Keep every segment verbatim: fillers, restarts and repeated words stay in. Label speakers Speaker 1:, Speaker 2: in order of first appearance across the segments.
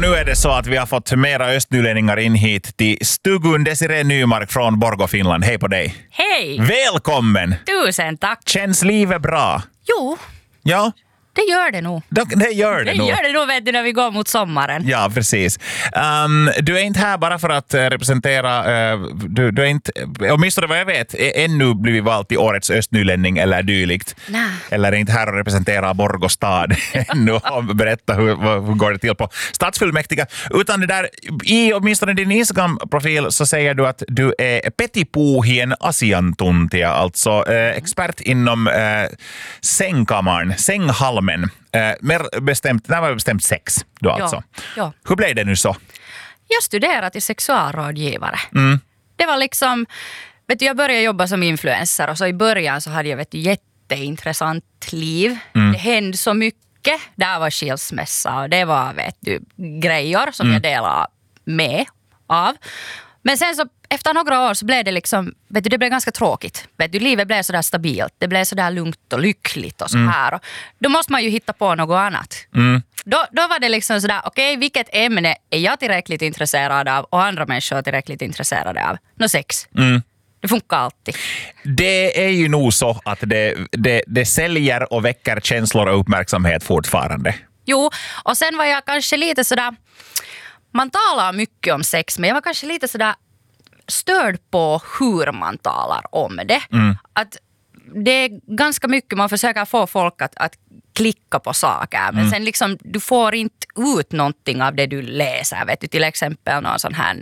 Speaker 1: nu är det så att vi har fått mera östnylänningar in hit till stugun. Desiree Nymark från Borgå, Finland. Hej på dig.
Speaker 2: Hej!
Speaker 1: Välkommen!
Speaker 2: Tusen tack.
Speaker 1: Känns livet bra?
Speaker 2: Jo,
Speaker 1: Ja,
Speaker 2: det gör det nog.
Speaker 1: det, det gör det,
Speaker 2: Det
Speaker 1: nog.
Speaker 2: gör det nog, vet du, när vi går mot sommaren.
Speaker 1: Ja, precis. Um, du är inte här bara för att uh, representera, uh, du, du är inte, åtminstone vad jag vet, är ännu blivit vald till årets östnylänning eller dylikt.
Speaker 2: Nej.
Speaker 1: Eller är inte här och representerar Borgå stad ännu och berätta hur, hur går det till på stadsfullmäktige. Utan det där, i åtminstone din Instagram-profil så säger du att du är petipuuhien asiantuntija, alltså uh, expert inom uh, sängkammaren, sänghalmen. Men eh, mer bestämt, när var det bestämt sex då alltså?
Speaker 2: Ja.
Speaker 1: Hur blev det nu så?
Speaker 2: Jag studerade till sexualrådgivare.
Speaker 1: Mm.
Speaker 2: Det var liksom, vet du, jag började jobba som influencer och så i början så hade jag ett jätteintressant liv. Mm. Det hände så mycket. Där var skilsmässa och det var, vet du, grejer som mm. jag delade med av. Men sen så efter några år så blev det liksom, vet du, det blev ganska tråkigt. Vet du, livet blev sådär stabilt. Det blev sådär lugnt och lyckligt och så här. Mm. Och då måste man ju hitta på något annat. Mm. Då, då var det liksom sådär, okej, okay, vilket ämne är jag tillräckligt intresserad av och andra människor är tillräckligt intresserade av? Nå, sex. Mm. Det funkar alltid.
Speaker 1: Det är ju nog så att det, det, det säljer och väcker känslor och uppmärksamhet fortfarande.
Speaker 2: Jo, och sen var jag kanske lite sådär, man talar mycket om sex, men jag var kanske lite sådär störd på hur man talar om det. Mm. Att det är ganska mycket man försöker få folk att, att klicka på saker. Men mm. sen liksom, du får inte ut någonting av det du läser. Vet du, till exempel någon sån här,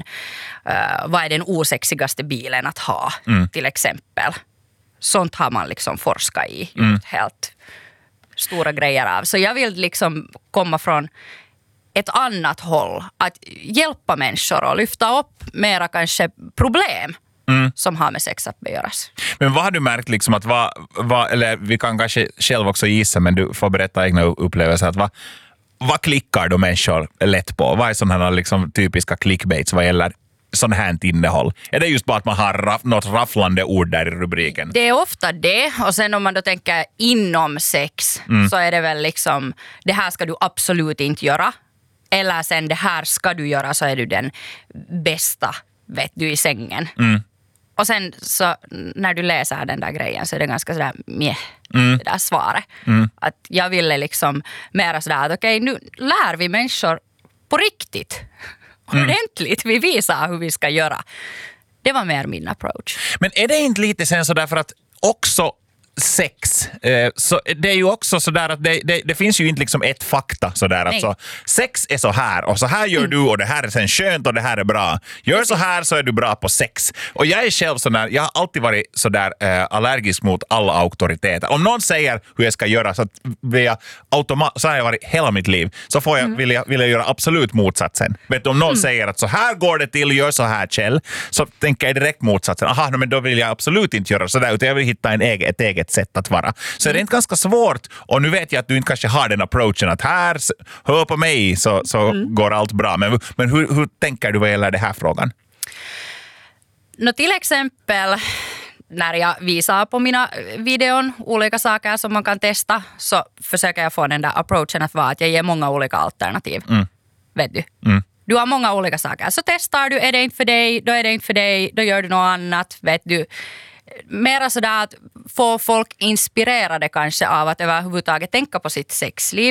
Speaker 2: uh, vad är den osexigaste bilen att ha? Mm. Till exempel. Sånt har man liksom forskat i. Gjort mm. helt stora grejer av. Så jag vill liksom komma från ett annat håll. Att hjälpa människor och lyfta upp mera kanske problem mm. som har med sex att göras.
Speaker 1: Men vad har du märkt liksom att vad, vad, eller vi kan kanske själv också gissa, men du får berätta egna upplevelser, att vad, vad klickar då människor lätt på? Vad är sådana här liksom typiska clickbaits vad gäller sån här innehåll? Är det just bara att man har raff, något rafflande ord där i rubriken?
Speaker 2: Det är ofta det. Och sen om man då tänker inom sex mm. så är det väl liksom, det här ska du absolut inte göra. Eller sen det här ska du göra, så är du den bästa, vet du, i sängen. Mm. Och sen så när du läser den där grejen så är det ganska sådär meh, mm. det där svaret. Mm. Att jag ville liksom mera sådär att okej, nu lär vi människor på riktigt. Mm. Ordentligt. Vi visar hur vi ska göra. Det var mer min approach.
Speaker 1: Men är det inte lite sen så därför att också sex, eh, så det är ju också så där att det, det, det finns ju inte liksom ett fakta så där att så, sex är så här och så här gör mm. du och det här är sen skönt och det här är bra. Gör så här så är du bra på sex. Och jag är själv så där, jag har alltid varit så där eh, allergisk mot alla auktoriteter. Om någon säger hur jag ska göra så, att jag automa- så har jag varit hela mitt liv, så får jag, mm. vill, jag, vill jag göra absolut motsatsen. Vet du, om någon mm. säger att så här går det till, gör så här Kjell, så tänker jag direkt motsatsen. Aha, men då vill jag absolut inte göra så där, utan jag vill hitta en egen, ett eget sätt att vara. Så mm. det är inte ganska svårt, och nu vet jag att du inte kanske har den approachen att här, hör på mig så, så mm. går allt bra. Men, men hur, hur tänker du vad gäller den här frågan?
Speaker 2: Nå, till exempel när jag visar på mina videon olika saker som man kan testa, så försöker jag få den där approachen att vara att jag ger många olika alternativ. Mm. Vet du? Mm. Du har många olika saker. Så testar du, är det inte för dig, då är det inte för dig, då gör du något annat, vet du. Mera sådär att få folk inspirerade kanske av att överhuvudtaget tänka på sitt sexliv.